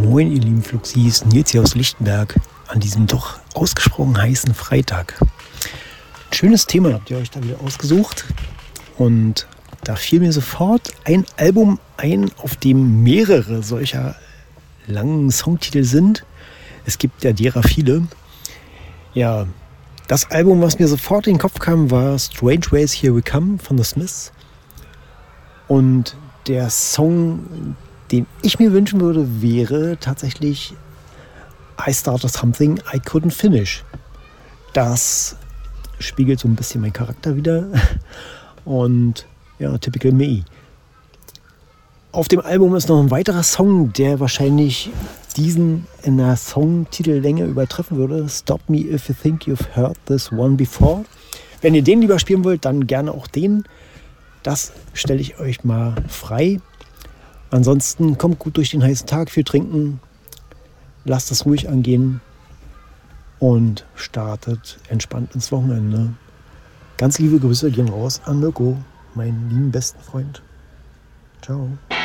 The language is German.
Moin, ihr lieben Fluxis, Nils hier aus Lichtenberg an diesem doch ausgesprochen heißen Freitag. Ein schönes Thema habt ihr euch da wieder ausgesucht und da fiel mir sofort ein Album ein, auf dem mehrere solcher langen Songtitel sind. Es gibt ja derer viele. Ja, das Album, was mir sofort in den Kopf kam, war Strange Ways Here We Come von The Smiths. Und der Song, den ich mir wünschen würde, wäre tatsächlich I Started Something I Couldn't Finish. Das spiegelt so ein bisschen meinen Charakter wider. Und ja, typical me. Auf dem Album ist noch ein weiterer Song, der wahrscheinlich diesen in der Songtitellänge übertreffen würde. Stop Me If You Think You've Heard This One Before. Wenn ihr den lieber spielen wollt, dann gerne auch den. Das stelle ich euch mal frei. Ansonsten kommt gut durch den heißen Tag, viel trinken, lasst es ruhig angehen und startet entspannt ins Wochenende. Ganz liebe Grüße gehen raus an Mirko, meinen lieben besten Freund. Ciao.